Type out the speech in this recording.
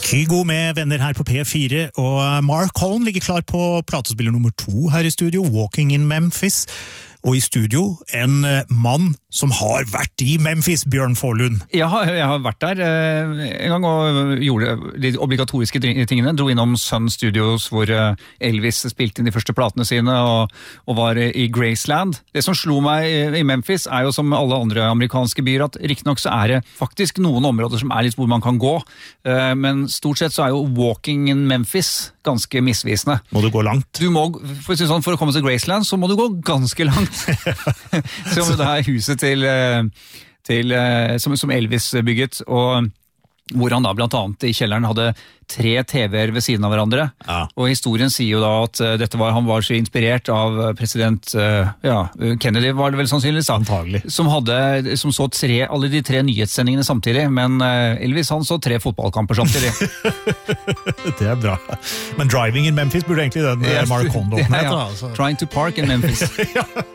Kygo med venner her på P4, og Mark Holm ligger klar på platespiller nummer 2 her i studio, Walking in Memphis. Og i studio, en mann som har vært i Memphis, Bjørn Forlund. Jeg har vært der en gang og gjorde de obligatoriske tingene. Dro innom Sun Studios, hvor Elvis spilte inn de første platene sine, og var i Graceland. Det som slo meg i Memphis er jo som alle andre amerikanske byer, at riktignok så er det faktisk noen områder som er litt hvor man kan gå, men stort sett så er jo Walking in Memphis ganske misvisende. Må du gå langt? Du må, for å si sånn, for å komme til Graceland, så må du gå ganske langt. Som det er huset som Elvis bygget, og hvor han da blant annet i kjelleren hadde 3 TV-er ved siden av hverandre. Ja. Og historien sier jo da at han var så inspirert av president Kennedy, var det vel sannsynligvis, antagelig, som så alle de 3 nyhetssendingene samtidig, men Elvis han så 3 fotballkamper samtidig. Det er bra. Men Driving in Memphis burde egentlig den Mark Hondo. Trying to park in Memphis. Ja.